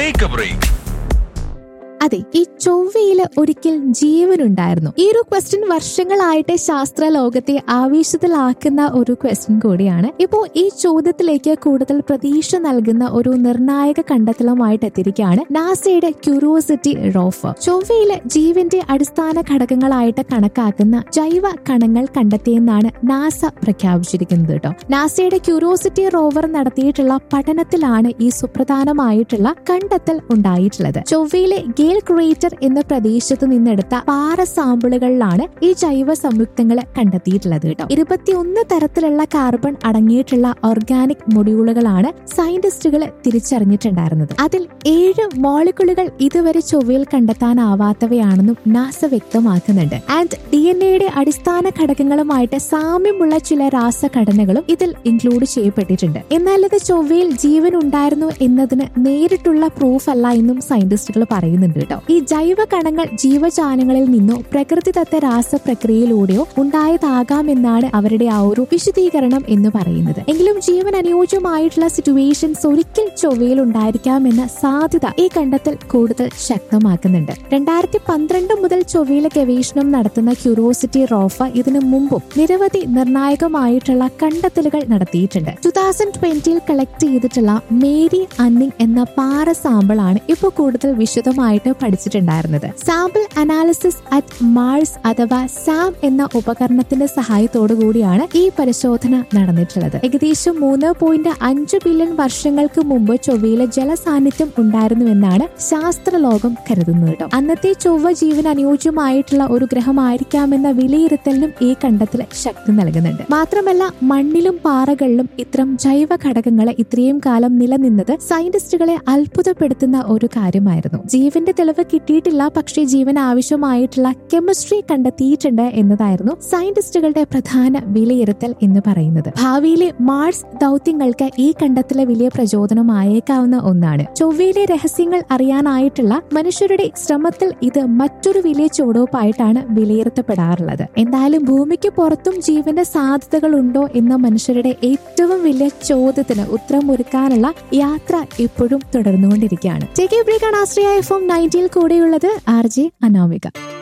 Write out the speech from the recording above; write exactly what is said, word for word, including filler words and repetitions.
Take A break. അതെ, ഈ ചൊവ്വയിൽ ഒരിക്കൽ ജീവനുണ്ടായിരുന്നു. ഈ ഒരു ക്വസ്റ്റ്യൻ വർഷങ്ങളായിട്ട് ശാസ്ത്ര ലോകത്തെ ആവേശത്തിലാക്കുന്ന ഒരു ക്വസ്റ്റ്യൻ കൂടിയാണ്. ഇപ്പോ ഈ ചോദ്യത്തിലേക്ക് കൂടുതൽ പ്രതീക്ഷ നൽകുന്ന ഒരു നിർണായക കണ്ടെത്തലുമായിട്ട് എത്തിയിരിക്കുകയാണ് നാസയുടെ ക്യൂരിയോസിറ്റി റോവർ. ചൊവ്വയിലെ ജീവന്റെ അടിസ്ഥാന ഘടകങ്ങളായിട്ട് കണക്കാക്കുന്ന ജൈവ കണങ്ങൾ കണ്ടെത്തിയെന്നാണ് നാസ പ്രഖ്യാപിച്ചിരിക്കുന്നത് കേട്ടോ. നാസയുടെ ക്യൂരിയോസിറ്റി റോവർ നടത്തിയിട്ടുള്ള പഠനത്തിലാണ് ഈ സുപ്രധാനമായിട്ടുള്ള കണ്ടെത്തൽ ഉണ്ടായിട്ടുള്ളത്. ചൊവ്വയിലെ ഗേൽ ക്രേറ്റർ എന്ന പ്രദേശത്ത് നിന്നെടുത്ത പാറ സാമ്പിളുകളിലാണ് ഈ ജൈവ സംയുക്തങ്ങൾ കണ്ടെത്തിയിട്ടുള്ളത് കേട്ടോ. ഇരുപത്തിയൊന്ന് തരത്തിലുള്ള കാർബൺ അടങ്ങിയിട്ടുള്ള ഓർഗാനിക് മൊഡ്യൂളുകളാണ് സയന്റിസ്റ്റുകൾ തിരിച്ചറിഞ്ഞിട്ടുണ്ടായിരുന്നത്. അതിൽ ഏഴ് മോളിക്യൂളുകൾ ഇതുവരെ ചൊവ്വയിൽ കണ്ടെത്താനാവാത്തവയാണെന്നും നാസ വ്യക്തമാക്കുന്നുണ്ട്. ആൻഡ് ഡി എൻ എയുടെ അടിസ്ഥാന ഘടകങ്ങളുമായിട്ട് സാമ്യമുള്ള ചില രാസഘടനകളും ഇതിൽ ഇൻക്ലൂഡ് ചെയ്യപ്പെട്ടിട്ടുണ്ട്. എന്നാൽ ഇത് ചൊവ്വയിൽ ജീവൻ ഉണ്ടായിരുന്നു എന്നതിന് നേരിട്ടുള്ള പ്രൂഫ് അല്ല എന്നും സയന്റിസ്റ്റുകൾ പറയുന്നുണ്ട് കേട്ടോ. ഈ ജൈവ കണങ്ങൾ ജീവജാലങ്ങളിൽ നിന്നോ പ്രകൃതിദത്ത രാസപ്രക്രിയയിലൂടെയോ ഉണ്ടായതാകാമെന്നാണ് അവരുടെ ആ ഒരു വിശദീകരണം എന്ന് പറയുന്നത്. എങ്കിലും ജീവൻ അനുയോജ്യമായിട്ടുള്ള സിറ്റുവേഷൻസ് ഒരിക്കൽ ചൊവ്വയിൽ ഉണ്ടായിരിക്കാമെന്ന സാധ്യത ഈ കണ്ടെത്തൽ കൂടുതൽ ശക്തമാക്കുന്നുണ്ട്. രണ്ടായിരത്തി പന്ത്രണ്ട് മുതൽ ചൊവ്വയിലെ ഗവേഷണം നടത്തുന്ന ക്യൂരിയോസിറ്റി റോവർ ഇതിനു മുമ്പും നിരവധി നിർണായകമായിട്ടുള്ള കണ്ടെത്തലുകൾ നടത്തിയിട്ടുണ്ട്. ടൂ തൗസൻഡ് ട്വന്റിയിൽ കളക്ട് ചെയ്തിട്ടുള്ള മേരി അന്നിങ് എന്ന പാറ സാമ്പിൾ ആണ് ഇപ്പോൾ കൂടുതൽ വിശദമായിട്ട് പഠിച്ചിട്ടുണ്ടായിരുന്നത്. സാമ്പിൾ അനാലിസിസ് അറ്റ് മാർസ് അഥവാ സാം എന്ന ഉപകരണത്തിന്റെ സഹായത്തോടു കൂടിയാണ് ഈ പരിശോധന നടന്നിട്ടുള്ളത്. ഏകദേശം മൂന്ന് പോയിന്റ് അഞ്ച് ബില്യൺ വർഷങ്ങൾക്ക് മുമ്പ് ചൊവ്വയിലെ ജലസാന്നിധ്യം ഉണ്ടായിരുന്നുവെന്നാണ് ശാസ്ത്രലോകം കരുതുന്നത് കേട്ടോ. അന്നത്തെ ചൊവ്വ ജീവൻ അനുയോജ്യമായിട്ടുള്ള ഒരു ഗ്രഹമായിരിക്കാമെന്ന വിലയിരുത്തലിനും ഈ കണ്ടെത്തൽ ശക്തി നൽകുന്നുണ്ട്. മാത്രമല്ല മണ്ണിലും പാറകളിലും ഇത്തരം ജൈവ ഘടകങ്ങൾ ഇത്രയും കാലം നിലനിന്നത് സയന്റിസ്റ്റുകളെ അത്ഭുതപ്പെടുത്തുന്ന ഒരു കാര്യമായിരുന്നു. ജീവന്റെ തെളിവ് കിട്ടിയിട്ടില്ല, പക്ഷേ ജീവൻ ആവശ്യമായിട്ടുള്ള കെമിസ്ട്രി കണ്ടെത്തിയിട്ടുണ്ട് എന്നതായിരുന്നു സയന്റിസ്റ്റുകളുടെ പ്രധാന വിലയിരുത്തൽ എന്ന് പറയുന്നത്. ഭാവിയിലെ മാർസ് ദൗത്യങ്ങൾക്ക് ഈ കണ്ടെത്തൽ വലിയ പ്രചോദനമായേക്കാവുന്ന ഒന്നാണ്. ചൊവ്വയിലെ രഹസ്യങ്ങൾ അറിയാനായിട്ടുള്ള മനുഷ്യരുടെ ശ്രമത്തിൽ ഇത് മറ്റൊരു വലിയ ചുവടുവയ്പായിട്ടാണ് വിലയിരുത്തപ്പെടാറുള്ളത്. എന്തായാലും ഭൂമിക്ക് പുറത്തും ജീവന്റെ സാധ്യതകൾ ഉണ്ടോ എന്ന മനുഷ്യരുടെ ഏറ്റവും വലിയ ചോദ്യത്തിന് ഉത്തരമൊരുക്കാനുള്ള യാത്ര ഇപ്പോഴും തുടർന്നുകൊണ്ടിരിക്കുകയാണ്. ടേക്ക് എ ബ്രേക്ക് ആണ് ആശ്രയ എഫ് എം നയൻറ്റിയിൽ കൂടെയുള്ളത് ആർ ജെ അനാമിക.